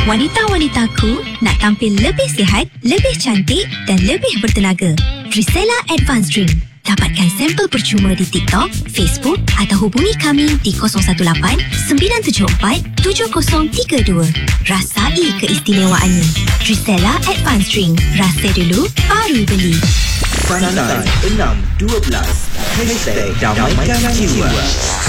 Wanita-wanitaku nak tampil lebih sihat, lebih cantik dan lebih bertenaga. Drisela Advanced Drink. Dapatkan sampel percuma di TikTok, Facebook atau hubungi kami di 018-974-7032. Rasai keistimewaannya. Drisela Advanced Drink. Rasa dulu, baru beli. Santai 612 #Damaikan Jiwa.